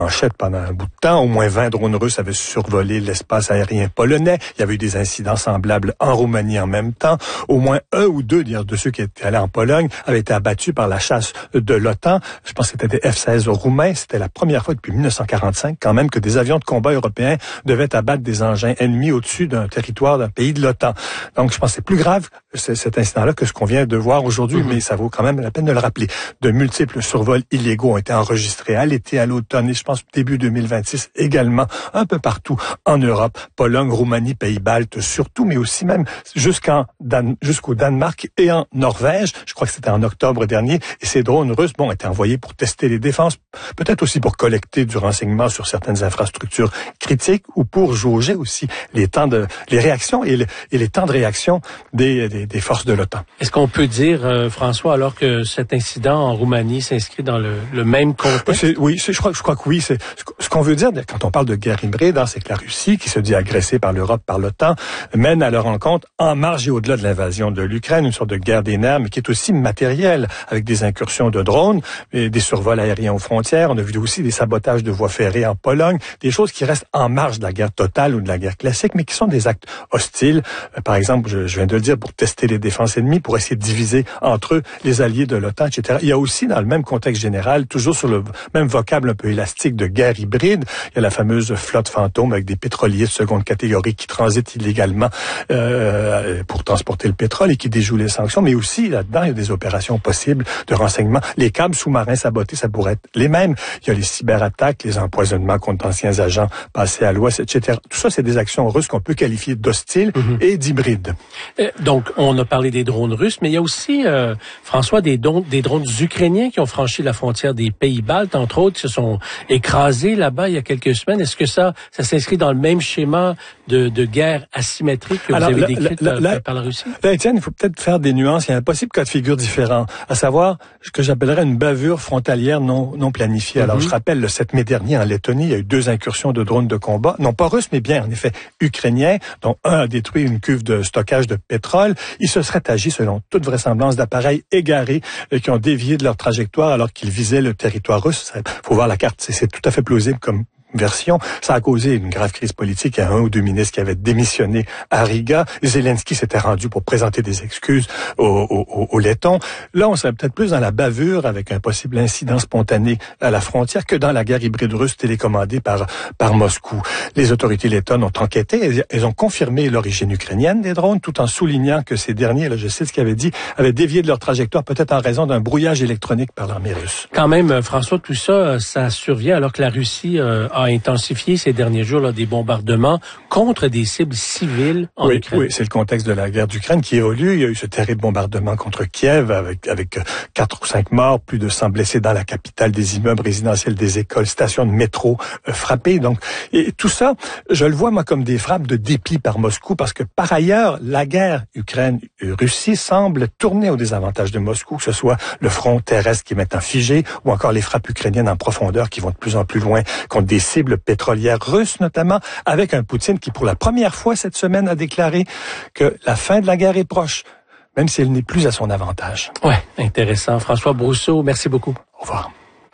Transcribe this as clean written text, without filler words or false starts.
manchette pendant un bout de temps. Au moins 20 drones russes avaient survolé l'espace aérien polonais. Il y avait eu des incidents semblables en Roumanie en même temps. Au moins un ou deux de ceux qui étaient allés en Pologne avaient été abattus par la chasse de l'OTAN. Je pense que c'était des F-16 roumains. C'était la première fois depuis 1945 quand même que des avions de combat européens devaient abattre des engins ennemis au-dessus d'un territoire d'un pays de l'OTAN. Donc je pense que c'est plus grave cet incident-là que ce qu'on vient de voir aujourd'hui, mais ça vaut quand même la peine de le rappeler. De multiples survols illégaux ont été enregistrés à l'été, à l'automne et je pense début 2026 également, un peu partout en Europe, Pologne, Roumanie, Pays-Baltes surtout, mais aussi même jusqu'au Danemark et en Norvège. Je crois que c'était en octobre dernier. Et ces drones russes, étaient envoyés pour tester les défenses, peut-être aussi pour collecter du renseignement sur certaines infrastructures critiques ou pour jauger aussi les réactions et les temps de réaction des forces de l'OTAN. Est-ce qu'on peut dire, François, alors que cet incident en Roumanie s'inscrit dans le même contexte? Je crois que oui. Ce qu'on veut dire quand on parle de guerre hybride, c'est que la Russie, qui se dit agressée par l'Europe, par l'OTAN, mène à leur rencontre, en marge et au-delà de l'invasion de l'Ukraine, une sorte de guerre des nerfs, mais qui est aussi matérielle, avec des incursions de drones, et des survols aériens aux frontières. On a vu aussi des sabotages de voies ferrées en Pologne, des choses qui restent en marge de la guerre totale ou de la guerre classique, mais qui sont des actes hostiles. Par exemple, je viens de le dire, pour tester les défenses ennemies, pour essayer de diviser entre eux les alliés de l'OTAN, etc. Il y a aussi, dans le même contexte général, toujours sur le même vocable un peu élastique de guerre hybride, il y a la fameuse flotte fantôme avec des pétroliers de seconde catégorie qui transitent illégalement pour transporter le pétrole et qui déjouent les sanctions, mais aussi là-dedans, il y a des opérations possibles de renseignement. Les câbles sous-marins sabotés, ça pourrait être les mêmes. Il y a les cyberattaques, les empoisonnements contre d'anciens agents passés à l'Ouest, etc. Tout ça, c'est des actions russes qu'on peut qualifier d'hostiles et d'hybrides. Donc, on a parlé des drones russes, mais il y a aussi, François, des drones ukrainiens qui ont franchi la frontière des Pays-Baltes, entre autres, se sont écrasés là-bas il y a quelques semaines. Est-ce que ça s'inscrit dans le même schéma de guerre asymétrique que vous avez décrite par la Russie? Là, Étienne, il faut peut-être faire des nuances. Il y a un possible cas de figure différent, à savoir ce que j'appellerais une bavure frontalière non planifiée. Alors, je rappelle, le 7 mai dernier, en Lettonie, il y a eu 2 incursions de drones de combat, non pas russes, mais bien, en effet, ukrainiens, dont un a détruit une cuve de stockage de pétrole. Il se serait agi, selon toute vraisemblance, d'appareils égarés qui ont dévié de leur trajectoire alors qu'ils visaient le territoire russe. Il faut voir la carte, c'est tout à fait plausible comme version. Ça a causé une grave crise politique. Il y a 1 ou 2 ministres qui avaient démissionné à Riga. Zelensky s'était rendu pour présenter des excuses aux Lettons. Là, on serait peut-être plus dans la bavure avec un possible incident spontané à la frontière que dans la guerre hybride russe télécommandée par Moscou. Les autorités lettonnes ont enquêté. Elles ont confirmé l'origine ukrainienne des drones tout en soulignant que ces derniers, là, je sais ce qu'ils avaient dit, avaient dévié de leur trajectoire peut-être en raison d'un brouillage électronique par l'armée russe. Quand même, François, tout ça, ça survient alors que la Russie a intensifié ces derniers jours des bombardements contre des cibles civiles en Ukraine. Oui, c'est le contexte de la guerre d'Ukraine qui évolue. Il y a eu ce terrible bombardement contre Kiev avec 4 ou 5 morts, plus de 100 blessés dans la capitale, des immeubles résidentiels, des écoles, stations de métro frappées. Donc, et tout ça, je le vois moi comme des frappes de dépit par Moscou parce que par ailleurs, la guerre Ukraine-Russie semble tourner au désavantage de Moscou, que ce soit le front terrestre qui est maintenant figé ou encore les frappes ukrainiennes en profondeur qui vont de plus en plus loin contre des cibles pétrolières russes notamment, avec un Poutine qui pour la première fois cette semaine a déclaré que la fin de la guerre est proche, même si elle n'est plus à son avantage. Ouais, intéressant. François Brousseau, merci beaucoup. Au revoir.